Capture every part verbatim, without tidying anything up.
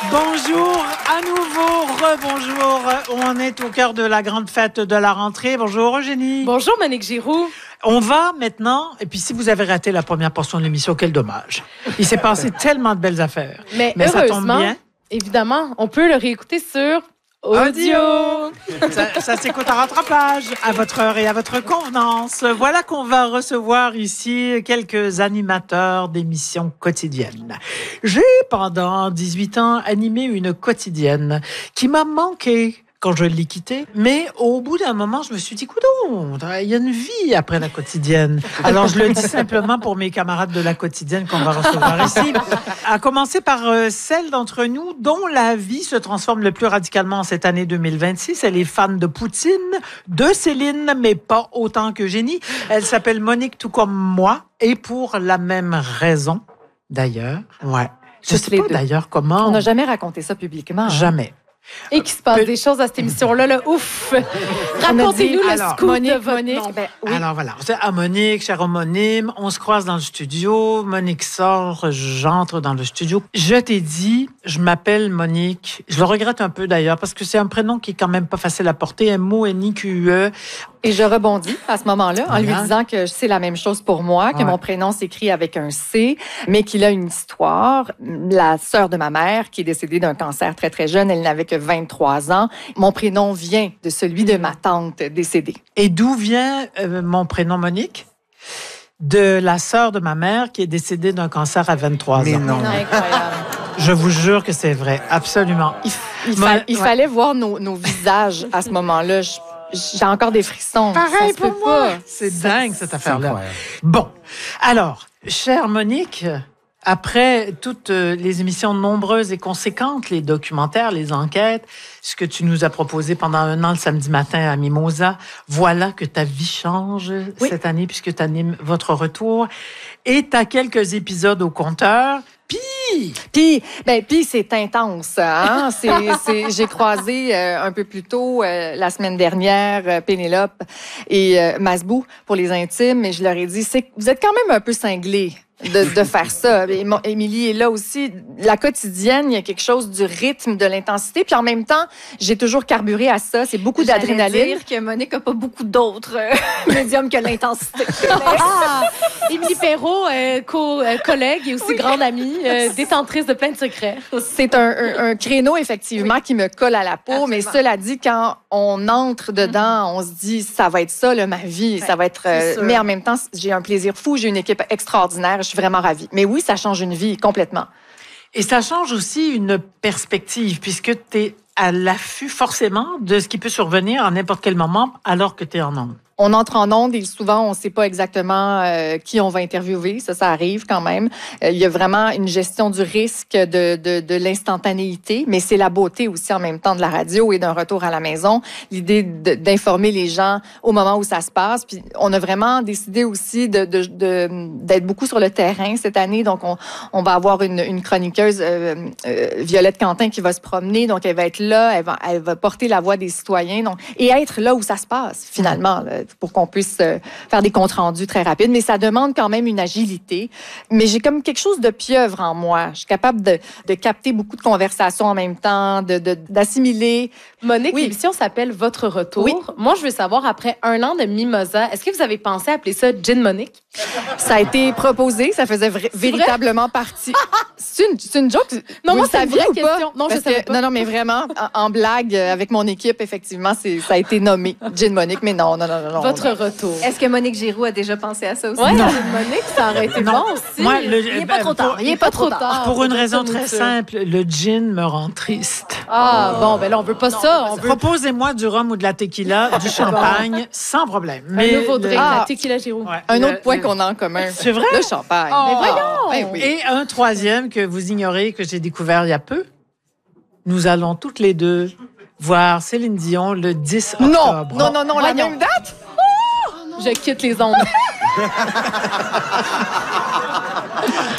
Bonjour, à nouveau, rebonjour. On est au cœur de la grande fête de la rentrée. Bonjour Eugénie. Bonjour Monique Giroux. On va maintenant, et puis si vous avez raté la première portion de l'émission, quel dommage. Il s'est passé tellement de belles affaires. Mais, Mais ça tombe bien. Évidemment, on peut le réécouter sur audio. Ça, ça s'écoute en rattrapage, à votre heure et à votre convenance. Voilà qu'on va recevoir ici quelques animateurs d'émissions quotidiennes. J'ai, pendant dix-huit ans, animé une quotidienne qui m'a manqué quand je l'ai quittée. Mais au bout d'un moment, je me suis dit, coudonc, il y a une vie après la quotidienne. Alors, je le dis simplement pour mes camarades de la quotidienne qu'on va recevoir ici. À commencer par euh, celle d'entre nous dont la vie se transforme le plus radicalement en cette année deux mille vingt-six. Elle est fan de Poutine, de Céline, mais pas autant que Génie. Elle s'appelle Monique, tout comme moi, et pour la même raison, d'ailleurs. Ouais. Je sais pas d'ailleurs comment. On n'a jamais raconté ça publiquement. Hein? Jamais. Et qu'il se passe des choses à cette émission-là, là, ouf! Racontez-nous le alors, scoop Monique, de votre Monique, nom. ben, oui. Alors voilà, c'est à Monique, cher homonyme, on se croise dans le studio, Monique sort, j'entre dans le studio. Je t'ai dit, je m'appelle Monique, je le regrette un peu d'ailleurs, parce que c'est un prénom qui est quand même pas facile à porter, M O N I Q U E. Et je rebondis à ce moment-là en Voilà. lui disant que c'est la même chose pour moi, que Ouais. mon prénom s'écrit avec un C, mais qu'il a une histoire. La sœur de ma mère, qui est décédée d'un cancer très, très jeune, elle n'avait que vingt-trois ans. Mon prénom vient de celui de ma tante décédée. Et d'où vient euh, mon prénom Monique? De la sœur de ma mère qui est décédée d'un cancer à vingt-trois Mais ans. non. Incroyable. Je vous jure que c'est vrai, absolument. Il, il, Moi, fa- il ouais. fallait voir nos, nos visages à ce moment-là. Je- J'ai encore des frissons. Pareil Ça se pour peut moi. pas. C'est dingue, cette affaire-là. incroyable. Bon, alors, chère Monique, après toutes euh, les émissions nombreuses et conséquentes, les documentaires, les enquêtes, ce que tu nous as proposé pendant un an le samedi matin à Mimosa, voilà que ta vie change Oui. cette année puisque tu animes votre retour. Et tu as quelques épisodes au compteur. Puis, Puis, ben, puis c'est intense. Hein? C'est, c'est, j'ai croisé euh, un peu plus tôt euh, la semaine dernière euh, Pénélope et euh, Masbou pour les intimes, et je leur ai dit, c'est, vous êtes quand même un peu cinglés de, de faire ça. Et mon- Émilie est là aussi. La quotidienne, il y a quelque chose du rythme, de l'intensité, puis en même temps, j'ai toujours carburé à ça. C'est beaucoup J'allais d'adrénaline. dire que Monique n'a pas beaucoup d'autres euh, médiums que l'intensité. Ah! Émilie Perrault, euh, co- euh, collègue et aussi grande amie, euh, détentrice de plein de secrets. C'est un, un, un créneau, effectivement, qui me colle à la peau. Mais cela dit, quand on entre dedans, on se dit, ça va être ça, là, ma vie. Ça va être. euh, c'est sûr. mais en même temps, j'ai un plaisir fou. J'ai une équipe extraordinaire. Je suis vraiment ravie. Mais oui, ça change une vie complètement. et ça change aussi une perspective puisque tu es à l'affût forcément de ce qui peut survenir à n'importe quel moment alors que tu es en ondes. On entre en onde et souvent, on ne sait pas exactement euh, qui on va interviewer. Ça, ça arrive quand même. Euh, il y a vraiment une gestion du risque, de, de, de l'instantanéité, mais c'est la beauté aussi en même temps de la radio et d'un retour à la maison. L'idée de- d'informer les gens au moment où ça se passe. Puis on a vraiment décidé aussi de, de, de, d'être beaucoup sur le terrain cette année. Donc, on, on va avoir une, une chroniqueuse, euh, euh, Violette Quentin, qui va se promener. Donc, elle va être là, elle va, elle va porter la voix des citoyens donc, et être là où ça se passe, finalement, là, pour qu'on puisse euh, faire des comptes rendus très rapides. Mais ça demande quand même une agilité. Mais j'ai comme quelque chose de pieuvre en moi. Je suis capable de, de capter beaucoup de conversations en même temps, de, de, d'assimiler. Monique, Oui. l'émission s'appelle Votre Retour. Oui. Moi, je veux savoir, après un an de Mimosa, est-ce que vous avez pensé à appeler ça Gin Monique? Ça a été proposé, ça faisait vra- véritablement partie. C'est une, c'est une joke? Non, Vous moi, le c'est une saviez vraie ou pas? question. Non, je Parce savais que- pas. Non, non, mais vraiment, en, en blague, euh, avec mon équipe, effectivement, c'est, ça a été nommé Gin Monique, mais non, non, non, non. non. Votre Retour. Est-ce que Monique Giroux a déjà pensé à ça aussi? Ouais, Gin Monique, ça aurait été Non. bon aussi. Moi, le- Il n'est pas trop tard. Il n'est pas trop tard. Pour une Pour raison ça, très nous, simple, le gin me rend triste. Ah, bon, ben là, on veut pas ça. On veut Proposez-moi du rhum ou de la tequila, du champagne, sans problème. un nouveau drink, Ah. la tequila Giroux. Ouais, Un le- autre point le- qu'on a en commun. C'est vrai? Le champagne. Oh. Mais voyons! Ben oui. Et un troisième que vous ignorez, que j'ai découvert il y a peu. Nous allons toutes les deux voir Céline Dion le dix Non, octobre. non, non, non, la Voyons. même date? Je quitte les ondes. Enfin,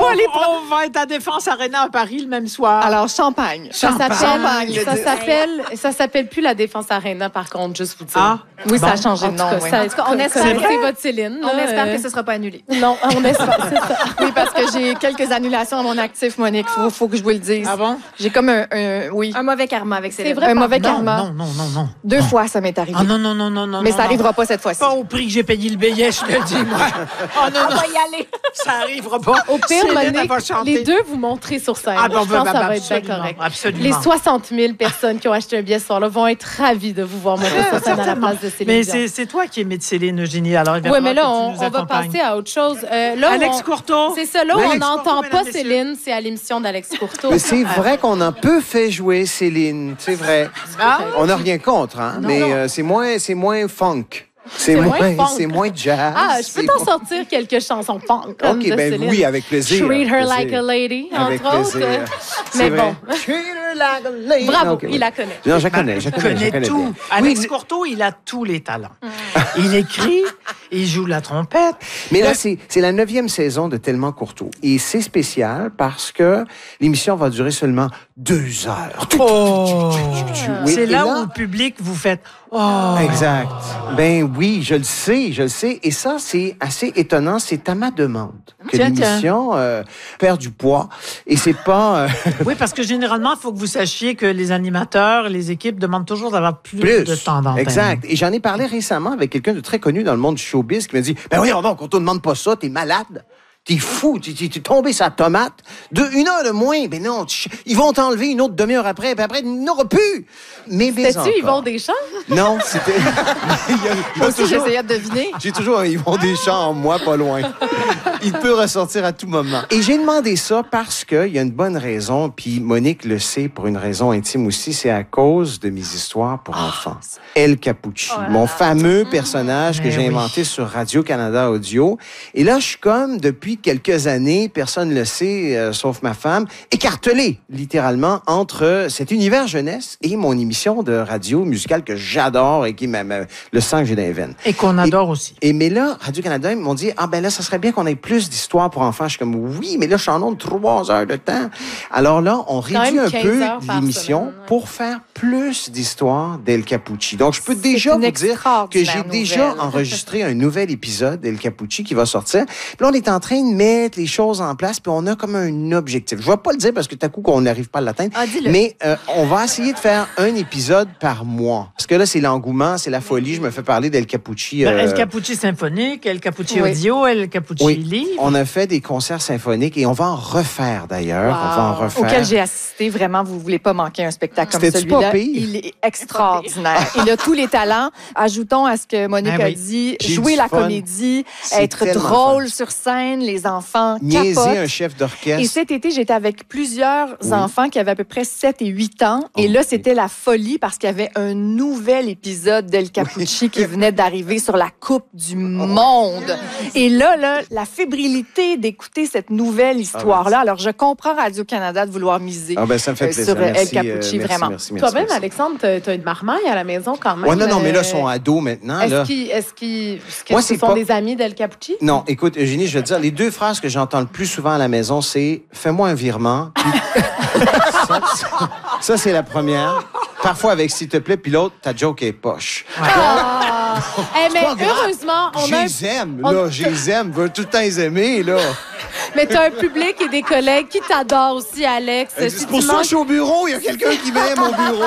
on, les... on va être à Défense Arena à Paris le même soir. Alors, Champagne. Ça Champagne. s'appelle, ça s'appelle, ça s'appelle plus la Défense Arena, par contre, juste vous dire. Ah, Oui, ça a bon. changé de nom. En tout cas, oui. ça- on espère connaissez que- votre Céline. On là, espère euh, que ce ne sera pas annulé. Non, on espère, c'est ça. Oui, parce que j'ai quelques annulations à mon actif, Monique. Faut, faut que je vous le dise. Ah bon? J'ai comme un, un- oui, Un mauvais karma avec Céline. C'est vrai. un mauvais Non, karma. non, non, non, non. Deux Non. fois, ça m'est arrivé. Ah non, non, non, non, non. Mais non, ça non. n'arrivera pas cette fois-ci. Pas au prix que j'ai payé le billet, je te le dis, moi. Oh non, On non, va y aller. ça arrivera pas. Au pire, Céline, elle Monique, va chanter. les deux vous montrez sur scène. Ah bon, je ben, pense ben, que ça ben, va être bien absolument, correct. absolument. Les soixante mille personnes qui ont acheté un billet ce soir-là vont être ravies de vous voir monter sur scène à la Certainement. place de Céline Mais Dion. c'est, c'est toi qui aimais de Céline, Eugénie. Alors, il va Oui, mais là, falloir on, que tu nous on va accompagnes. passer à autre chose. Euh, là, Alex on- Courteau. C'est ça, là où Alex on n'entend Courteau, pas mesdames, Céline, c'est à l'émission d'Alex Courteau. Mais c'est vrai qu'on a peu fait jouer Céline, c'est vrai. Ah, On n'a rien contre, hein, mais euh, c'est moins, c'est moins funk. C'est C'est moins moins, funk. c'est moins jazz. Ah, je peux c'est t'en moins- sortir quelques chansons punk comme Ok, de ben Céline. oui, avec plaisir. Treat her avec like plaisir. a lady, Avec entre autres. plaisir. Mais C'est bon, vrai. Treat her like a lady. bravo, Ok, il oui. la connaît. Non, je la connais, je la Il connais, je la connaît connais tout. bien. Alex Oui, Courteau, il a tous les talents. Il écrit, il joue la trompette. mais là, c'est c'est la neuvième saison de Tellement Courteau. Et c'est spécial parce que l'émission va durer seulement deux heures. Oh! Oui, C'est et là où le public vous fait oh. Exact. Ben oui, je le sais, je le sais. Et ça, c'est assez étonnant. C'est à ma demande que Tiens, l'émission euh, perd du poids. Et c'est pas euh, Oui, parce que généralement, il faut que vous sachiez que les animateurs, les équipes demandent toujours d'avoir plus, plus. de temps d'antenne. Exact. Et j'en ai parlé récemment avec quelqu'un de très connu dans le monde du showbiz qui m'a dit, ben oui, non, qu'on te demande pas ça, t'es malade. T'es fou, t'es, t'es tombé sa tomate. De, une heure de moins, ben non, tu- ils vont t'enlever une autre demi-heure après, puis après, il n'y en aura plus. Mais, mais C'était-tu Yvon encore. Deschamps? Non, c'était... Il y a- il y a Moi aussi, toujours- j'essayais de deviner. J'ai toujours un Yvon Deschamps en moi, pas loin. Il peut ressortir à tout moment. Et j'ai demandé ça parce qu'il y a une bonne raison, puis Monique le sait pour une raison intime aussi, c'est à cause de mes histoires pour enfants. El Capucci, mon fameux personnage que Mais j'ai oui. inventé sur Radio-Canada Audio. Et là, je suis comme, depuis quelques années, personne ne le sait, euh, sauf ma femme, écartelé, littéralement, entre cet univers jeunesse et mon émission de radio musicale que j'adore et qui m'a m'a- le sang que j'ai dans les veines. Et qu'on adore aussi. Et mais là, Radio-Canada, ils m'ont dit, ah ben là, ça serait bien qu'on ait plus d'histoires pour enfants. Je suis comme, oui, mais là, je suis en ondes trois heures de temps. Alors là, on Quand réduit même un quinze peu heures par l'émission semaine, ouais. pour faire plus d'histoires d'El Capucci. Donc, je peux C'est déjà une vous dire que j'ai extraordinaire déjà nouvelle. enregistré un nouvel épisode d'El Capucci qui va sortir. Puis là, on est en train de mettre les choses en place, puis on a comme un objectif. Je vais pas le dire parce que tout à coup, qu'on n'arrive pas à l'atteindre. Ah, dis-le. Mais euh, on va essayer de faire un épisode par mois. Parce que là, c'est l'engouement, c'est la folie. Je me fais parler d'El Capucci. Ben, euh, El Capucci symphonique, El Capucci oui. audio, El Capucci oui, livre. on a fait des concerts symphoniques et on va en refaire d'ailleurs. Wow. On va en refaire. Auquel j'ai assisté. Vraiment, vous ne voulez pas manquer un spectacle comme C'était-tu celui-là. pas pire? Il est extraordinaire. Il a tous les talents. Ajoutons à ce que Monique Ben a oui. dit, J'ai jouer du la fun. comédie, C'est être tellement drôle fun. sur scène, les enfants Niaiser capotent. un chef Et d'orchestre. cet été, j'étais avec plusieurs Oui. enfants qui avaient à peu près sept et huit ans. Et Oh, là, oui. c'était la folie parce qu'il y avait un nouvel épisode d'El Capucci qui venait d'arriver sur la Coupe du Monde. Et là, là, la fébrilité d'écouter cette nouvelle histoire-là. Alors, je comprends Radio-Canada de vouloir miser Ah ben, ça me fait euh, plaisir. sur El Merci, Capucci, euh, merci, vraiment. Merci, merci, Toi-même, merci. Alexandre, t'as t'as une marmaille à la maison quand même. Ouais, non, non, mais là, Euh, ils sont ados maintenant. Là. Est-ce qu'ils est-ce qu'ils- est-ce que Moi, ce c'est sont pas- des amis d'El Capucci? Non, écoute, Eugénie, je vais te dire, les deux phrases que j'entends le plus souvent à la maison, c'est « fais-moi un virement ». Puis- ça, ça- ça, c'est la première. Parfois avec « s'il te plaît », puis l'autre, ta joke est poche. Ah! Eh, mais pas grave. heureusement, on Je a un... les aime, on- là, je les aime, je veux tout le temps les aimer, là. Mais tu as un public et des collègues qui t'adorent aussi, Alex. Si C'est pour tu ça que manques- je suis au bureau, il y a quelqu'un qui m'aime au bureau.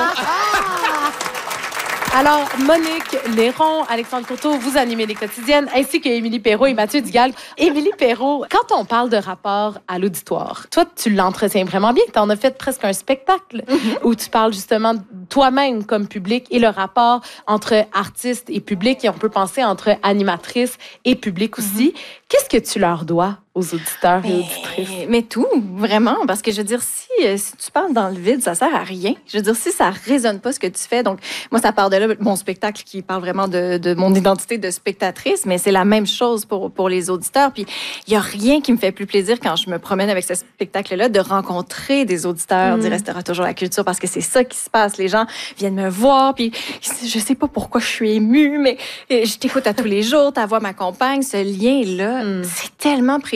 Alors, Monique Léron, Alexandre Courteau, vous animez les quotidiennes, ainsi que Émilie Perrault et Mathieu Dugal. Émilie Perrault, quand on parle de rapport à l'auditoire, toi, tu l'entretiens vraiment bien. Tu en as fait presque un spectacle où tu parles justement de toi-même comme public et le rapport entre artistes et public. Et on peut penser entre animatrice et public aussi. Qu'est-ce que tu leur dois aux auditeurs et auditrices? Mais, mais tout, vraiment. Parce que je veux dire, si, euh, si tu parles dans le vide, ça sert à rien. Je veux dire, si ça résonne pas ce que tu fais. Donc, moi, ça part de là, mon spectacle qui parle vraiment de, de mon identité de spectatrice, mais c'est la même chose pour, pour les auditeurs. Puis, il y a rien qui me fait plus plaisir quand je me promène avec ce spectacle-là de rencontrer des auditeurs Mm. du Restera toujours la culture parce que c'est ça qui se passe. Les gens viennent me voir, puis je sais pas pourquoi je suis émue, mais euh, je t'écoute à tous les jours, ta voix m'accompagne. Ce lien-là, Mm. c'est tellement précieux.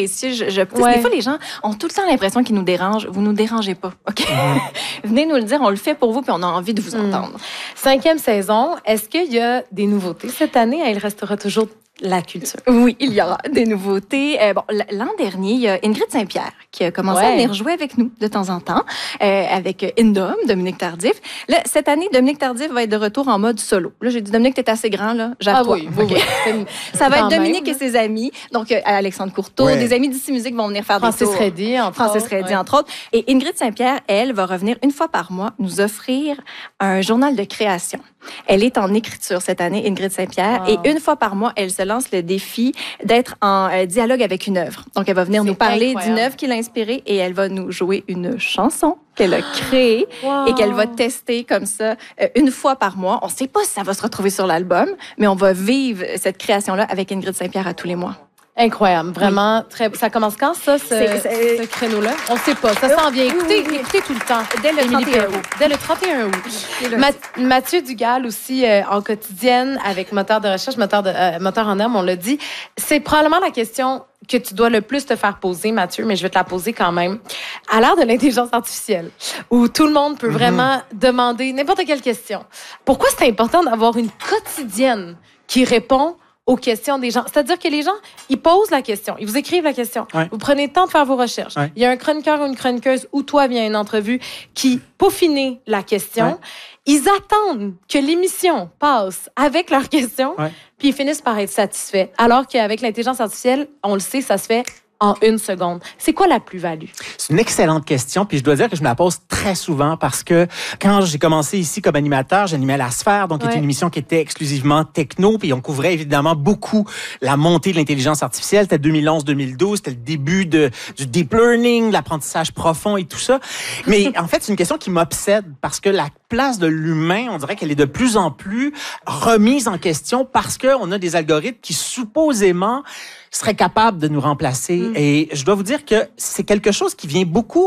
précieux. Je, je, Ouais. Des fois, les gens ont tout le temps l'impression qu'ils nous dérangent. Vous nous dérangez pas, OK? Mm-hmm. Venez nous le dire, on le fait pour vous, puis on a envie de vous Mm. entendre. Cinquième saison, est-ce qu'il y a des nouveautés cette année? Il restera toujours la culture. Oui, il y aura des nouveautés. Euh, bon, l'an dernier, il y a Ingrid Saint-Pierre qui a commencé Ouais. à venir jouer avec nous de temps en temps, euh, avec Indom, Dominique Tardif. Là, cette année, Dominique Tardif va être de retour en mode solo. Là, j'ai dit, Dominique, t'es assez grand, là. Ah Jette-toi. oui, oui, OK? oui. Ça va Quand être Dominique même, et ses amis. Donc, euh, Alexandre Courteau, Ouais. des amis d'Ici Musique vont venir faire Francis des tours. Reddy, entre Francis autres, Reddy, ouais. entre autres. Et Ingrid Saint-Pierre, elle, va revenir une fois par mois nous offrir un journal de création. Elle est en écriture cette année, Ingrid Saint-Pierre. Wow. Et une fois par mois, elle se lance le défi d'être en euh, dialogue avec une œuvre. Donc, elle va venir C'est nous parler incroyable. d'une œuvre qui l'a inspirée et elle va nous jouer une chanson qu'elle a créée Wow. et qu'elle va tester comme ça euh, une fois par mois. On ne sait pas si ça va se retrouver sur l'album, mais on va vivre cette création-là avec Ingrid Saint-Pierre à tous les mois. Incroyable, vraiment. Très... Ça commence quand, ça, ce, C'est- c'est- ce créneau-là? On ne sait pas. Ça s'en vient. Écoutez, oui, oui. écoutez tout le temps. Dès le Émilie trente et un Perrault. août. Dès le trente et un août. Ma- Mathieu Dugal aussi, euh, en quotidienne, avec moteur de recherche, moteur, de, euh, moteur en herbe, on l'a dit. C'est probablement la question que tu dois le plus te faire poser, Mathieu, mais je vais te la poser quand même. À l'ère de l'intelligence artificielle, où tout le monde peut vraiment demander n'importe quelle question, pourquoi c'est important d'avoir une quotidienne qui répond aux questions des gens? C'est-à-dire que les gens, ils posent la question, ils vous écrivent la question. Ouais. Vous prenez le temps de faire vos recherches. Ouais. Il y a un chroniqueur ou une chroniqueuse ou toi via une entrevue qui peaufine la question. Ouais. Ils attendent que l'émission passe avec leurs questions, Ouais. puis ils finissent par être satisfaits. Alors qu'avec l'intelligence artificielle, on le sait, ça se fait en une seconde. C'est quoi la plus-value? C'est une excellente question, puis je dois dire que je me la pose très souvent parce que quand j'ai commencé ici comme animateur, j'animais La Sphère, donc qui était Ouais. une émission qui était exclusivement techno, puis on couvrait évidemment beaucoup la montée de l'intelligence artificielle. C'était deux mille onze deux mille douze, c'était le début de, du deep learning, l'apprentissage profond et tout ça. Mais en fait, c'est une question qui m'obsède parce que la place de l'humain, on dirait qu'elle est de plus en plus remise en question parce qu'on a des algorithmes qui supposément seraient capables de nous remplacer. Mm. Et je dois vous dire que c'est quelque chose qui vient beaucoup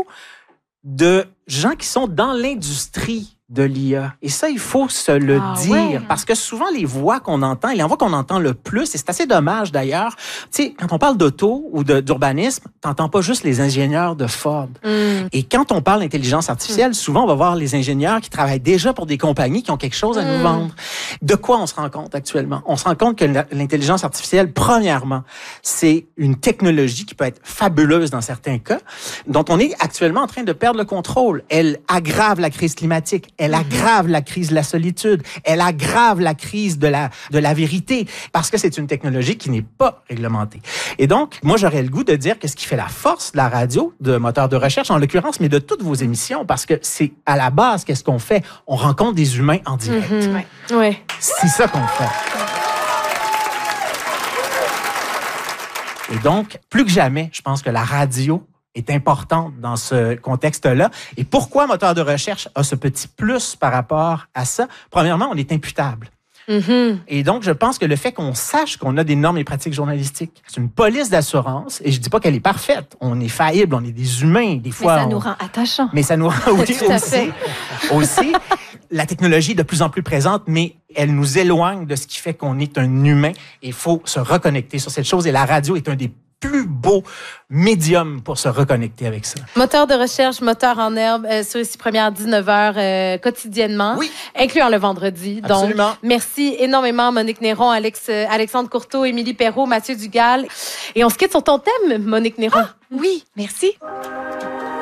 de gens qui sont dans l'industrie de l'I A. Et ça, il faut se le Ah, dire. ouais. Parce que souvent, les voix qu'on entend, et les voix qu'on entend le plus, et c'est assez dommage d'ailleurs, tu sais, quand on parle d'auto ou de- d'urbanisme, t'entends pas juste les ingénieurs de Ford. Mm. Et quand on parle d'intelligence artificielle, souvent, on va voir les ingénieurs qui travaillent déjà pour des compagnies qui ont quelque chose à nous Mm. vendre. De quoi on se rend compte actuellement? On se rend compte que la- l'intelligence artificielle, premièrement, c'est une technologie qui peut être fabuleuse dans certains cas, dont on est actuellement en train de perdre le contrôle. Elle aggrave la crise climatique, elle aggrave la crise de la solitude, elle aggrave la crise de la, de la vérité, parce que c'est une technologie qui n'est pas réglementée. Et donc, moi, j'aurais le goût de dire que ce qui fait la force de la radio, de moteur de recherche en l'occurrence, mais de toutes vos émissions, parce que c'est à la base, qu'est-ce qu'on fait? On rencontre des humains en direct. Mhm. Ouais. Ouais. C'est ça qu'on fait. Et donc, plus que jamais, je pense que la radio est importante dans ce contexte-là. Et pourquoi Moteur de recherche a ce petit plus par rapport à ça? Premièrement, on est imputable. Mhm. Et donc, je pense que le fait qu'on sache qu'on a des normes et pratiques journalistiques, c'est une police d'assurance, et je dis pas qu'elle est parfaite. On est faillible, on est des humains, des Mais fois. ça on- nous rend attachants. mais ça nous rend oui, Tout à aussi, fait. aussi. La technologie est de plus en plus présente, mais elle nous éloigne de ce qui fait qu'on est un humain. Il faut se reconnecter sur cette chose. Et la radio est un des plus beaux médiums pour se reconnecter avec ça. Moteur de recherche, moteur en herbe, euh, sur Ici Première, dix-neuf heures euh, quotidiennement, Oui. incluant le vendredi. Absolument. Donc, merci énormément, Monique Néron, Alex, euh, Alexandre Courteau, Émilie Perrault, Mathieu Dugal. Et on se quitte sur ton thème, Monique Néron. Oui, merci.